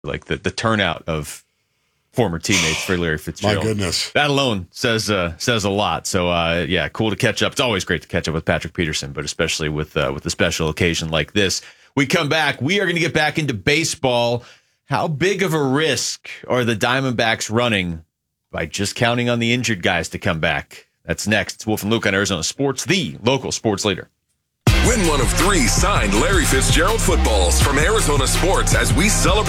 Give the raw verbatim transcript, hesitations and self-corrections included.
like the, the turnout of former teammates for Larry Fitzgerald. My goodness. That alone says uh, says a lot. So, uh, yeah, cool to catch up. It's always great to catch up with Patrick Peterson, but especially with uh, with a special occasion like this. We come back. We are going to get back into baseball. How big of a risk are the Diamondbacks running by just counting on the injured guys to come back? That's next. It's Wolf and Luke on Arizona Sports, the local sports leader. Win one of three signed Larry Fitzgerald footballs from Arizona Sports as we celebrate